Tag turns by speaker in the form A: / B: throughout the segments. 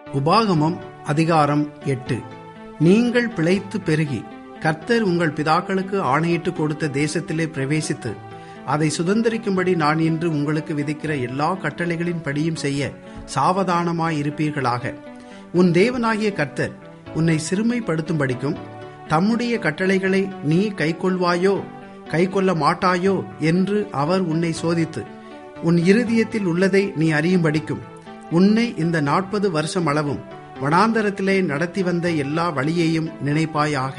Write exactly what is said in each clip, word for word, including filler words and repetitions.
A: உபாகமம் அதிகாரம் எட்டு. நீங்கள் பிழைத்து பெருகி கர்த்தர் உங்கள் பிதாக்களுக்கு ஆணையிட்டு கொடுத்த தேசத்திலே பிரவேசித்து அதை சுதந்திரிக்கும்படி நான் இன்று உங்களுக்கு விதிக்கிற எல்லா கட்டளைகளின் படியும் செய்ய சாவதானமாயிருப்பீர்களாக. உன் தேவனாகிய கர்த்தர் உன்னை சிறுமைப்படுத்தும்படிக்கும் தம்முடைய கட்டளைகளை நீ கைக்கொள்வாயோ கைக்கொள்ள மாட்டாயோ என்று அவர் உன்னை சோதித்து உன் இருதயத்தில் உள்ளதை நீ அறியும்படிக்கும் உன்னை இந்த நாற்பது வருஷம் அளவும் வனாந்தரத்திலே நடத்தி வந்த எல்லா வழியையும் நினைப்பாயாக.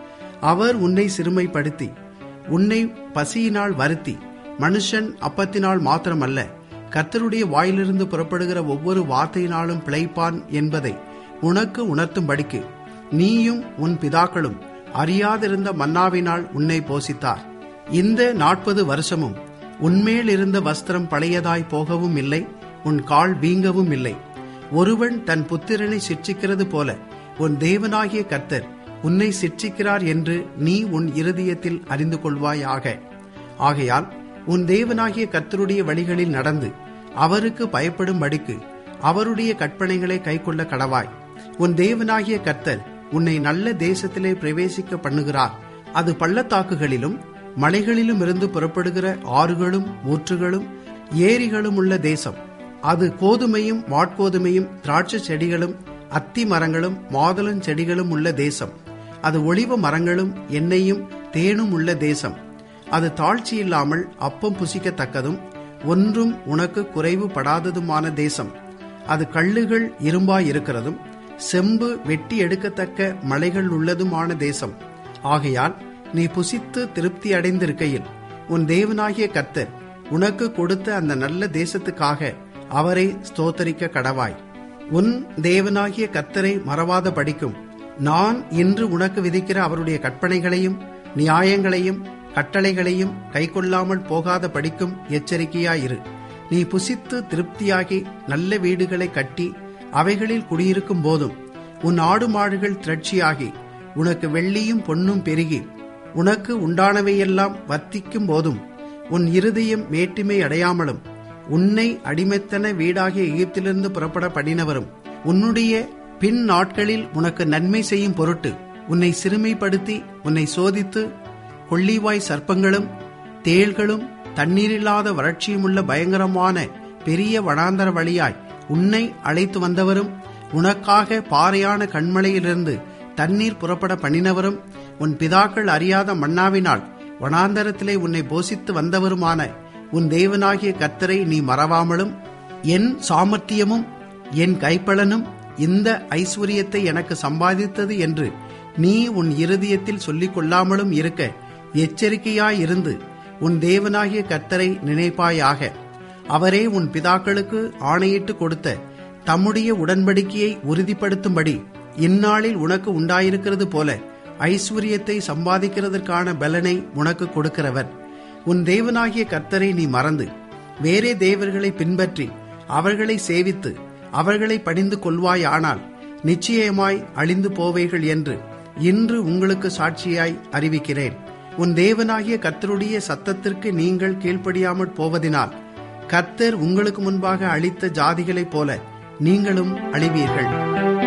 A: அவர் உன்னை சிறுமைப்படுத்தி உன்னை பசியினால் வருத்தி, மனுஷன் அப்பத்தினால் மாத்திரமல்ல கர்த்தருடைய வாயிலிருந்து புறப்படுகிற ஒவ்வொரு வார்த்தையினாலும் பிழைப்பான் என்பதை உனக்கு உணர்த்தும்படிக்கு நீயும் உன் பிதாக்களும் அறியாதிருந்த மன்னாவினால் உன்னை போஷித்தார். இந்த நாற்பது வருஷமும் உன்மேல் இருந்த வஸ்திரம் பழையதாய் போகவும் இல்லை, உன் கால் வீங்கவும் இல்லை. ஒருவன் தன் புத்திரனை சிட்சிக்கிறது போல உன் தேவனாகிய கர்த்தர் உன்னை சிட்சிக்கிறார் என்று நீ உன் இருதயத்தில் அறிந்து கொள்வாயாக. ஆகையால் உன் தேவனாகிய கர்த்தருடைய வழிகளில் நடந்து அவருக்கு பயப்படும்படிக்கு அவருடைய கற்பனைகளை கைக்கொள்ள கடவாய். உன் தேவனாகிய கர்த்தர் உன்னை நல்ல தேசத்திலே பிரவேசிக்க பண்ணுகிறார். அது பள்ளத்தாக்குகளிலும் மலைகளிலும் இருந்து புறப்படுகிற ஆறுகளும் ஊற்றுகளும் ஏரிகளும் உள்ள தேசம். அது கோதுமையும் வாட்கோதுமையும் திராட்சை செடிகளும் அத்தி மரங்களும் மாதுளம் செடிகளும் உள்ள தேசம். அது ஒலிவ மரங்களும் எண்ணெயும் தேனும் உள்ள தேசம். அது தாழ்ச்சி இல்லாமல் அப்பம் புசிக்கத்தக்கதும் ஒன்றும் உனக்கு குறைவுபடாததுமான தேசம். அது கல்லுகள் இரும்பாயிருக்கிறதும் செம்பு வெட்டி எடுக்கத்தக்க மலைகள் உள்ளதுமான தேசம். ஆகையால் நீ புசித்து திருப்தி அடைந்திருக்கையில் உன் தேவனாகிய கர்த்தர் உனக்கு கொடுத்த அந்த நல்ல தேசத்துக்காக அவரை ஸ்தோத்தரிக்க கடவாய். உன் தேவனாகிய கர்த்தரை மறவாத படிக்கும் நான் இன்று உனக்கு விதிக்கிற அவருடைய கற்பனைகளையும் நியாயங்களையும் கட்டளைகளையும் கைக்கொள்ளாமல் போகாத படிக்கும் எச்சரிக்கையாயிரு. நீ புசித்து திருப்தியாகி நல்ல வீடுகளை கட்டி அவைகளில் குடியிருக்கும் போதும் உன் ஆடு மாடுகள் திரட்சியாகி உனக்கு வெள்ளியும் பொன்னும் பெருகி உனக்கு உண்டானவையெல்லாம் வர்த்திக்கும் போதும் உன் இருதயம் மேட்டிமை அடையாமலும் உன்னை அடிமைத்தன வீடாகிய எகிப்திலிருந்து புறப்பட பண்ணினவரும் உன்னுடைய பின் நாட்களில் உனக்கு நன்மை செய்யும் பொருட்டு உன்னை சிறுமைப்படுத்தி உன்னை சோதித்து கொள்ளிவாய் சர்ப்பங்களும் தேள்களும் தண்ணீரில்லாத வறட்சியுமுள்ள பயங்கரமான பெரிய வனாந்தர வழியாய் உன்னை அழைத்து வந்தவரும் உனக்காக பாறையான கண்மலையிலிருந்து தண்ணீர் புறப்பட பண்ணினவரும் உன் பிதாக்கள் அறியாத மன்னாவினால் வனாந்தரத்திலே உன்னை போஷித்து வந்தவருமான உன் தேவனாகிய கர்த்தரை நீ மறவாமலும் என் சாமர்த்தியமும் என் கைப்பலனும் இந்த ஐஸ்வர்யத்தை எனக்கு சம்பாதித்தது என்று நீ உன் இருதயத்தில் சொல்லிக் கொள்ளாமலும் இருக்க எச்சரிக்கையாயிருந்து உன் தேவனாகிய கர்த்தரை நினைப்பாயாக. அவரே உன் பிதாக்களுக்கு ஆணையிட்டு கொடுத்த தம்முடைய உடன்படிக்கையை உறுதிப்படுத்தும்படி இந்நாளில் உனக்கு உண்டாயிருக்கிறது போல ஐஸ்வர்யத்தை சம்பாதிக்கிறதற்கான பலனை உனக்கு கொடுக்கிறவர். உன் தேவனாகிய கர்த்தரை நீ மறந்து வேறே தேவர்களை பின்பற்றி அவர்களை சேவித்து அவர்களை பணிந்து கொள்வாயானால் நிச்சயமாய் அழிந்து போவைகள் என்று இன்று உங்களுக்கு சாட்சியாய் அறிவிக்கிறேன். உன் தேவனாகிய கர்த்தருடைய சத்தத்திற்கு நீங்கள் கீழ்ப்படியாமற் போவதினால் கர்த்தர் உங்களுக்கு முன்பாக அழித்த ஜாதிகளைப் போல நீங்களும் அழிவீர்கள்.